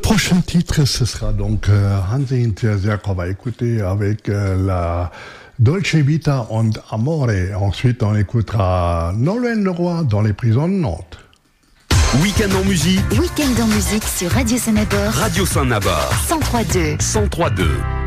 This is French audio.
prochain titre, ce sera donc Hansi Hinterseer qu'on va écouter avec la Dolce Vita und Amore. Ensuite, on écoutera Nolwenn Leroy dans les prisons de Nantes. Week-end en musique. Week-end en musique sur Radio Saint-Nabar. Radio Saint-Nabar. 103.2. 103.2.